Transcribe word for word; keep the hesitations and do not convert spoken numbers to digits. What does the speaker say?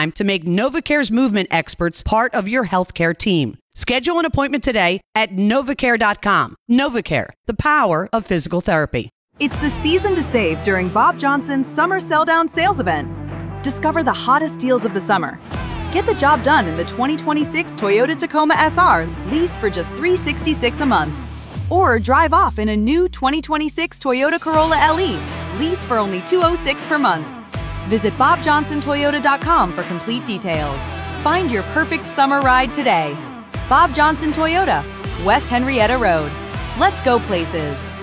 time to make NovaCare's movement experts part of your healthcare team. Schedule an appointment today at novacare dot com. NovaCare, the power of physical therapy. It's the season to save during Bob Johnson's Summer Sell-Down Sales Event. Discover the hottest deals of the summer. Get the job done in the twenty twenty-six Toyota Tacoma S R, lease for just three hundred sixty-six dollars a month. Or drive off in a new twenty twenty-six Toyota Corolla L E, lease for only two hundred six dollars per month. Visit bob johnson toyota dot com for complete details. Find your perfect summer ride today. Bob Johnson Toyota, West Henrietta Road. Let's go places.